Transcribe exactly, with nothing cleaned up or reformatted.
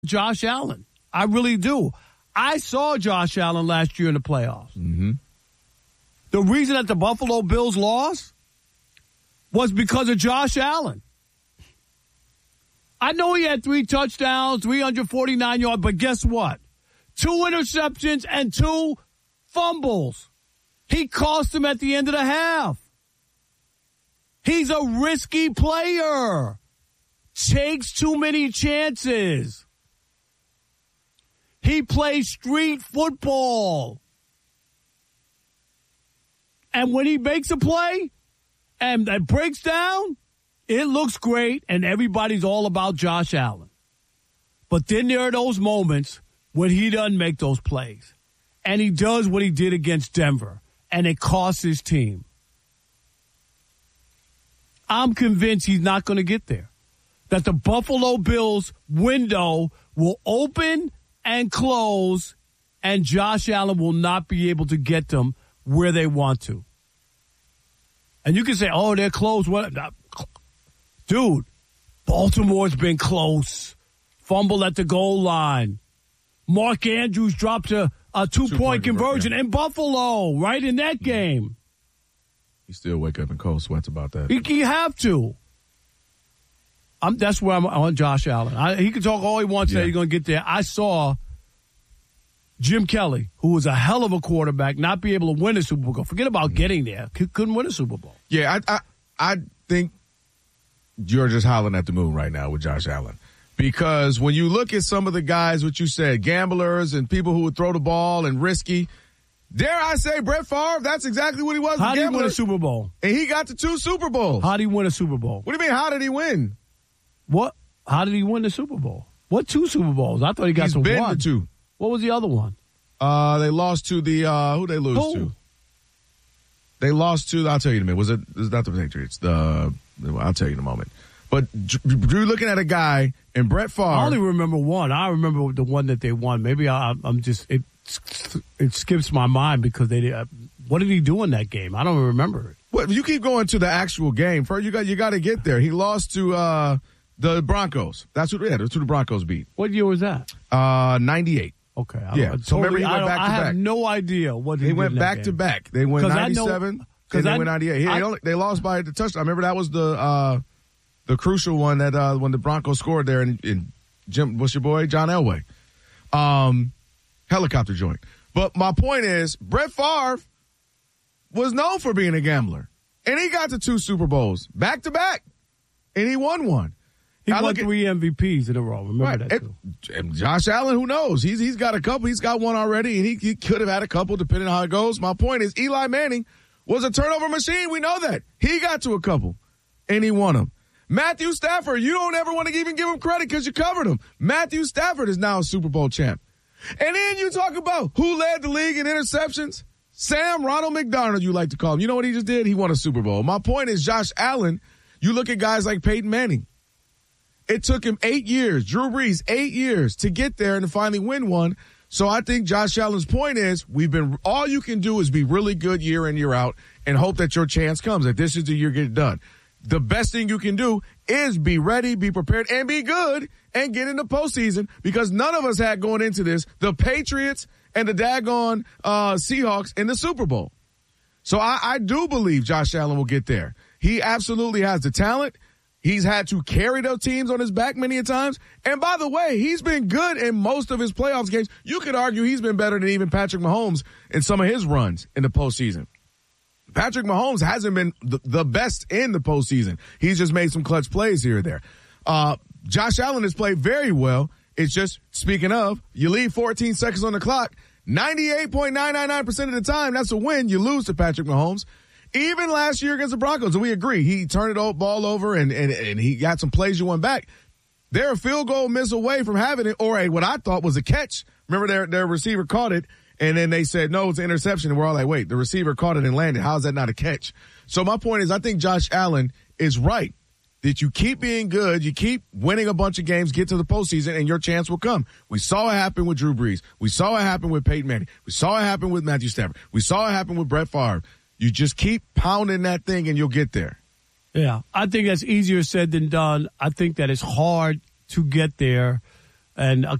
Josh Allen. I really do. I saw Josh Allen last year in the playoffs. Mm-hmm. The reason that the Buffalo Bills lost was because of Josh Allen. I know he had three touchdowns, three hundred forty-nine yards, but guess what? Two interceptions and two fumbles. He cost him at the end of the half. He's a risky player. Takes too many chances. He plays street football. And when he makes a play and that breaks down, it looks great, and everybody's all about Josh Allen. But then there are those moments when he doesn't make those plays. And he does what he did against Denver, and it costs his team. I'm convinced he's not going to get there. That the Buffalo Bills window will open and close, and Josh Allen will not be able to get them where they want to. And you can say, oh, they're close. What? Dude, Baltimore's been close. Fumble at the goal line. Mark Andrews dropped a, a two-point, two-point conversion in Buffalo, right in that game. You still wake up in cold sweats about that. You, you have to. I'm, that's where I'm on Josh Allen. I, he can talk all he wants, yeah. That he's going to get there. I saw Jim Kelly, who was a hell of a quarterback, not be able to win a Super Bowl. Forget about getting there. C- couldn't win a Super Bowl. Yeah, I, I I think you're just howling at the moon right now with Josh Allen. Because when you look at some of the guys, what you said, gamblers and people who would throw the ball and risky, dare I say Brett Favre, that's exactly what he was. How did he win a gambler. Super Bowl? And he got to two Super Bowls. How did he win a Super Bowl? What do you mean, how did he win? What? How did he win the Super Bowl? What two Super Bowls? I thought he got He's to been one. to two. What was the other one? Uh, they lost to the, uh, who they lose who? to? They lost to, I'll tell you in a minute. Was it, it was not the Patriots. The, I'll tell you in a moment. But you're looking at a guy in Brett Favre. I only remember one. I remember the one that they won. Maybe I, I'm just, it it skips my mind because they did. What did he do in that game? I don't remember it. Well, you keep going to the actual game. First, you got you got to get there. He lost to uh, the Broncos. That's what, yeah, that's who the Broncos beat. What year was that? Uh, ninety-eight. Okay. I yeah. Totally, so remember he went back to I back. I have no idea what he They did went in that back game. to back. They went ninety-seven, and they I, went ninety-eight. He, I, only, they lost by the touchdown. Remember that was the uh, the crucial one that uh, when the Broncos scored there, and, and Jim, what's your boy, John Elway, um, helicopter joint. But my point is, Brett Favre was known for being a gambler, and he got to two Super Bowls back to back, and he won one. He I won three at, M V Ps in a row. Remember right, that too. And, and Josh Allen, who knows? He's he's got a couple. He's got one already, and he, he could have had a couple depending on how it goes. My point is, Eli Manning was a turnover machine. We know that. He got to a couple, and he won them. Matthew Stafford, you don't ever want to even give him credit because you covered him. Matthew Stafford is now a Super Bowl champ. And then you talk about who led the league in interceptions. Sam Ronald McDonald, you like to call him. You know what he just did? He won a Super Bowl. My point is, Josh Allen, you look at guys like Peyton Manning. It took him eight years, Drew Brees, eight years to get there and to finally win one. So I think Josh Allen's point is, we've been, all you can do is be really good year in, year out and hope that your chance comes, that this is the year get it done. The best thing you can do is be ready, be prepared, and be good and get in the postseason, because none of us had going into this the Patriots and the daggone uh, Seahawks in the Super Bowl. So I, I do believe Josh Allen will get there. He absolutely has the talent. He's had to carry those teams on his back many a times. And by the way, he's been good in most of his playoffs games. You could argue he's been better than even Patrick Mahomes in some of his runs in the postseason. Patrick Mahomes hasn't been the, the best in the postseason. He's just made some clutch plays here or there. Uh, Josh Allen has played very well. It's just, speaking of, you leave fourteen seconds on the clock, ninety-eight point nine nine nine percent of the time, that's a win. You lose to Patrick Mahomes. Even last year against the Broncos, and we agree, he turned the ball over and, and, and he got some plays you won back. They're a field goal miss away from having it, or a what I thought was a catch. Remember, their their receiver caught it, and then they said, no, it's an interception. And we're all like, wait, the receiver caught it and landed. How is that not a catch? So my point is, I think Josh Allen is right, that you keep being good, you keep winning a bunch of games, get to the postseason, and your chance will come. We saw it happen with Drew Brees. We saw it happen with Peyton Manning. We saw it happen with Matthew Stafford. We saw it happen with Brett Favre. You just keep pounding that thing, and you'll get there. Yeah, I think that's easier said than done. I think that it's hard to get there. and a